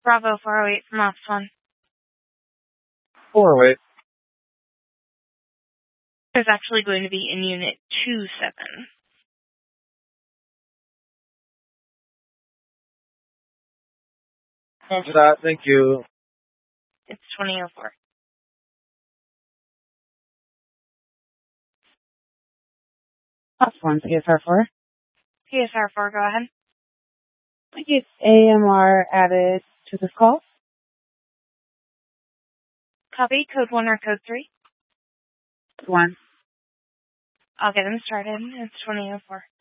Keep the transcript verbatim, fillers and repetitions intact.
Bravo four oh eight from Ops one. four oh eight. There's actually going to be in Unit two seven. After that, thank you. It's twenty oh four. Ops one, P S R four. P S R four, go ahead. I get A M R added to this call. Copy. Code one or code three? One. I'll get him started. It's twenty oh four.